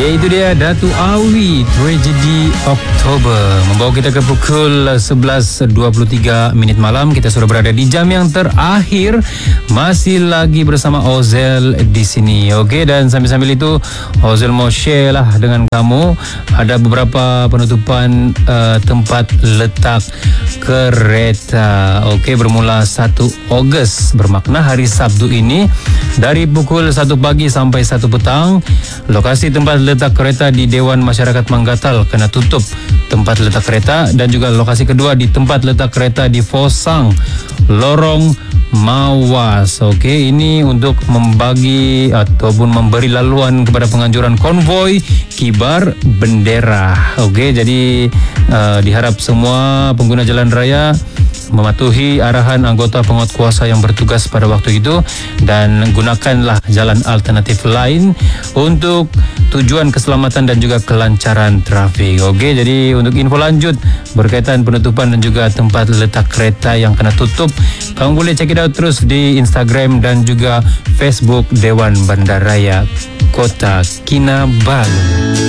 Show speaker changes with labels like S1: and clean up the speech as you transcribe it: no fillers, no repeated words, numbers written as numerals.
S1: Okey, itu dia Datuk Awi, Tragedi Oktober. Membawa kita ke pukul 11.23 malam. Kita sudah berada di jam yang terakhir. Masih lagi bersama Ozel di sini. Okey, dan sambil-sambil itu Ozel mau share lah dengan kamu. Ada beberapa penutupan tempat letak kereta. Okey, bermula 1 Ogos. Bermakna hari Sabtu ini dari pukul 1 pagi sampai 1 petang. Lokasi tempat letak kereta di Dewan Masyarakat Manggatal kena tutup tempat letak kereta, dan juga lokasi kedua di tempat letak kereta di Fosang, Lorong Mawas. Okey, ini untuk membagi ataupun memberi laluan kepada penganjuran konvoi kibar bendera. Okey, jadi diharap semua pengguna jalan raya mematuhi arahan anggota penguatkuasa yang bertugas pada waktu itu dan gunakanlah jalan alternatif lain untuk tujuan keselamatan dan juga kelancaran trafik. Okey, jadi untuk info lanjut berkaitan penutupan dan juga tempat letak kereta yang kena tutup, kamu boleh check it out terus di Instagram dan juga Facebook Dewan Bandaraya Kota Kinabalu.